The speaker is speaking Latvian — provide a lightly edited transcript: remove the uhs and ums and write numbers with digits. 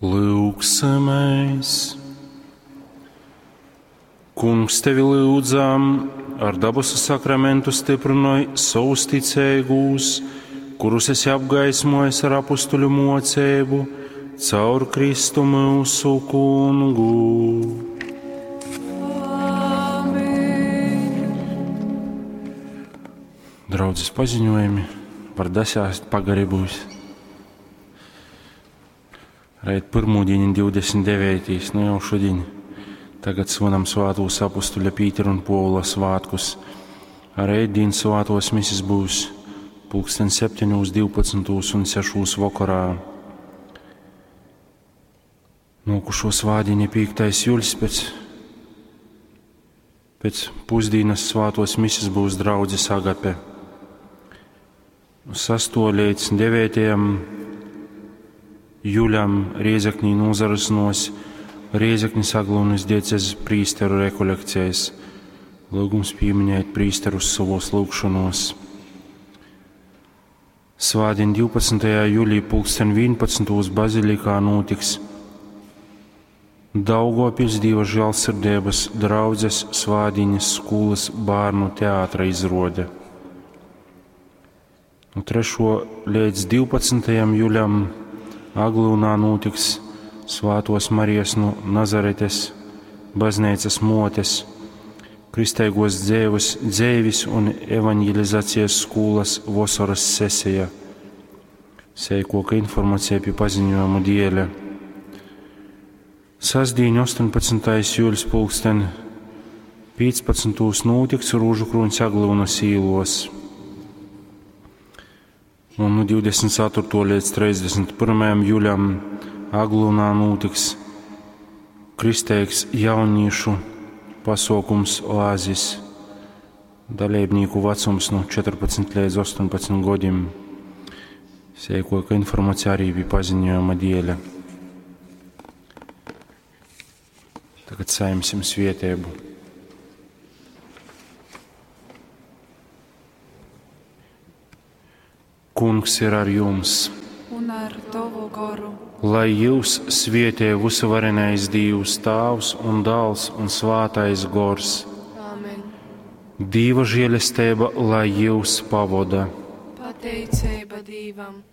Lūgsimies! Kungs, tevi lūdzam, ar dabasu sakramentu stiprināj savus ticīgus, kurus esi apgaismojis ar apustuļu mocību, caur Kristu mūsu Kungu. Draudzes paziņojumi par desmit pagarībūs. Reit pirmūdiņi 29. Jau šodien. Tagad svinam svētos apustuļa Pītera un Pāvila svētkus. Rētdien svētos misis būs 7, 12 un 6 vakarā. Nokušo svētdiņa 5. jūļs pēc pusdienas svētos misis būs draudzes Agape. 6. līdz 9. jūļam Rēzeknī nozarasnos Rēzeknis Aglūnas diecezes prīsteru rekolekcijas. Lūgums pieminēt prīsterus savos lūgšanos. Svētdien 12. jūlijā 11. bazilikā notiks Daugavpils Dieva žēlsirdības draudzes svētdienas skolas bērnu teātra izrāde. 3. līdz 12. jūlijam Aglūnā notiks Svētos Marijas no Nazaretes baznīcas motes, kristīgos dzēvis un evanģelizācijas skolas vasaras sesija. Seikoka informācija pie paziņojuma dēļ. Sasdien 18. jūļas 15. notiks Rūžukrūņas Aglūnas īlos. Un 24. līdz 31. jūļam Aglūnā notiks kristīgs jauniešu pasaukums Oāzis. Dalībnieku vecums no 14 līdz 18 gadiem. Seikoka informācija arī bija paziņojuma dēļ. Tagad saimsim svētību. Kungs ir ar jums. Un ar tavu garu. Lai jūs svētī visvarenais Dievs Tēvs un Dēls un Svētais Gors. Āmen. Dieva žēlastība, lai jūs pavada. Pateicība Dievam.